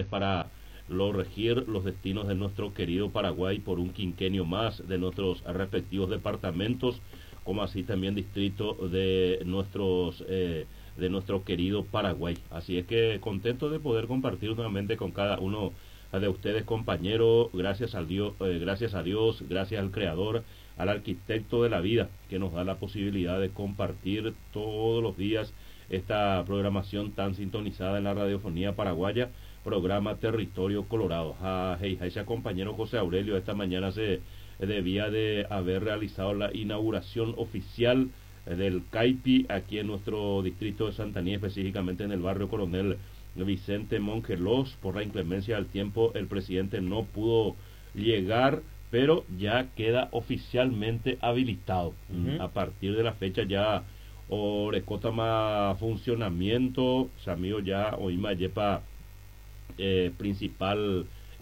para regir los destinos de nuestro querido Paraguay por un quinquenio más, de nuestros respectivos departamentos, como así también distrito de nuestro querido Paraguay. Así es que contento de poder compartir nuevamente con cada uno de ustedes, compañeros. Gracias a Dios, gracias al Creador, al arquitecto de la vida, que nos da la posibilidad de compartir todos los días esta programación tan sintonizada en la radiofonía paraguaya, programa Territorio Colorado. Ese compañero José Aurelio esta mañana se debía de haber realizado la inauguración oficial del CAIPI aquí en nuestro distrito de Santaní, específicamente en el barrio Coronel Vicente Mongelos. Por la inclemencia del tiempo el presidente no pudo llegar, pero ya queda oficialmente habilitado. A partir de la fecha ya orecota más funcionamiento, Samio ya oima yepa principal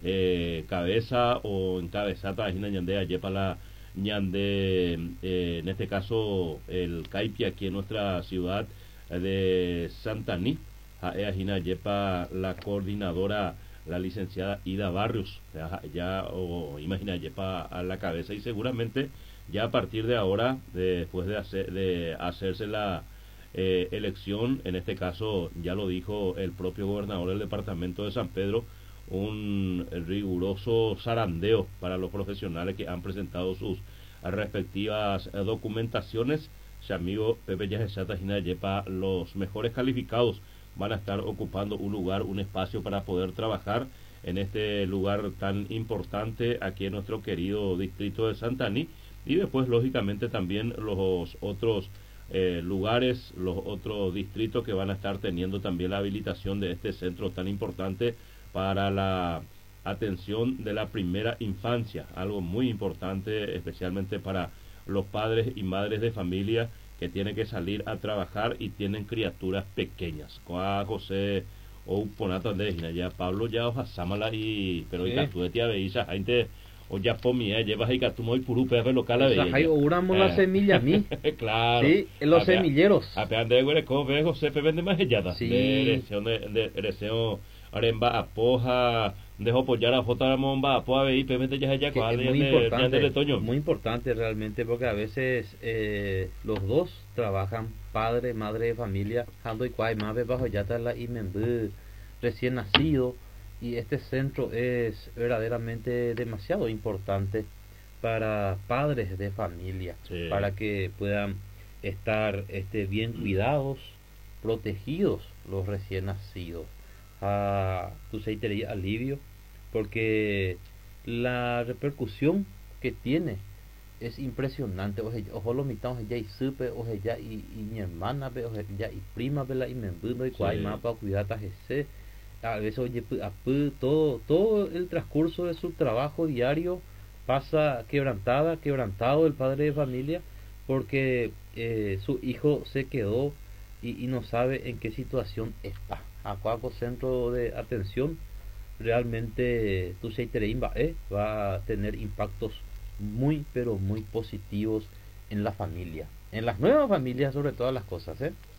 cabeza o encabezata ajina ñandea yepa la ñande, en este caso el CAIPI aquí en nuestra ciudad de Santaní. Ajina yepa la coordinadora, la licenciada Ida Barrios, ya imagina yepa a la cabeza, y seguramente ya a partir de ahora, después de hacerse la elección, en este caso ya lo dijo el propio gobernador del departamento de San Pedro, un riguroso zarandeo para los profesionales que han presentado sus respectivas documentaciones. Si amigo Pepe Yajezata Gina Yepa, los mejores calificados van a estar ocupando un lugar, un espacio para poder trabajar en este lugar tan importante aquí en nuestro querido distrito de Santaní, y después lógicamente también los otros lugares, los otros distritos que van a estar teniendo también la habilitación de este centro tan importante para la atención de la primera infancia, algo muy importante especialmente para los padres y madres de familia que tienen que salir a trabajar y tienen criaturas pequeñas. Coa José o Ponato de ya Pablo ya oja samala y pero y tú te veisa gente o ya pomía llevas y tú muy puru pepe local a ver. Ahí oramos la semilla a mí. Claro. Sí, en los semilleros. A pean de güere co ve José pepe de más ellada. Sí. De deseo aremba apoja dejo apoyar a J Momba apoa ve pepe de ya es muy importante realmente, porque a veces los dos trabajan, padre, madre de familia, ando y cuay más bajo ya está la IMEMB recién nacido, y este centro es verdaderamente demasiado importante para padres de familia, sí, para que puedan estar bien cuidados, protegidos los recién nacidos. Tu seitería alivio, porque la repercusión que tiene es impresionante. Ojo lo mitad ya y supe, ojo ya y mi hermana ve, ojo ya y prima ve la y me embudo y cuál más para cuidar a ese. A veces oye todo el transcurso de su trabajo diario pasa quebrantado el padre de familia, porque su hijo se quedó y no sabe en qué situación está. A cualquier centro de atención realmente tu seitereimba va a tener impactos muy pero muy positivos en la familia, en las nuevas familias sobre todas las cosas,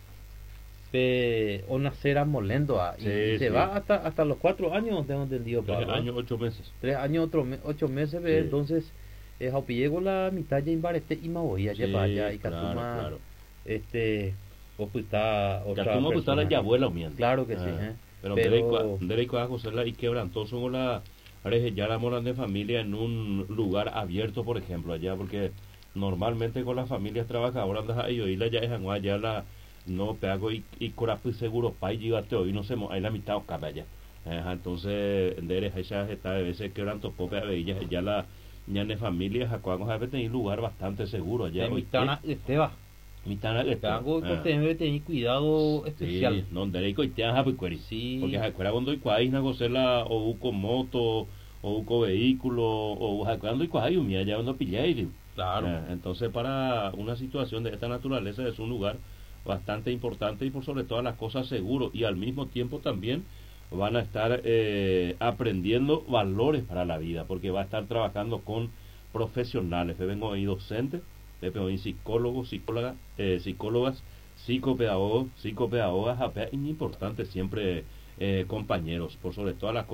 o nacer molendo y se va hasta los 4 años, tengo entendido. 3 años 8 meses 3 años 8 meses, sí. Entonces llego la mitad ya imbarete y me voy allá para allá y Catuma, o pues está otra persona, la abuela mía, claro que sí, pero derecho a José y quebrantoso con la ya la moran de familia en un lugar abierto, por ejemplo, allá, porque normalmente con las familias trabajadoras andas ahí y la ya es allá la no pego y corapu seguro pai llegate hoy no se hay la mitad o cada allá, entonces derecha esa está de veces quebranto pope a ya la ñane familias a cuando a tener lugar bastante seguro allá hoy Esteba mitad que tengo que tener cuidado especial, sí, no derecho y te haga pues sí, porque acuerda cuando y cuáis na gocela o uco moto o uco vehículo o cuando y cuáis un ya no pillé, claro, entonces para una situación de esta naturaleza es un lugar bastante importante y por sobre todas las cosas seguro, y al mismo tiempo también van a estar aprendiendo valores para la vida, porque va a estar trabajando con profesionales, vengo ahí docentes, hoy psicólogos, psicólogas, psicopedagogas, es importante siempre compañeros, por sobre todas las cosas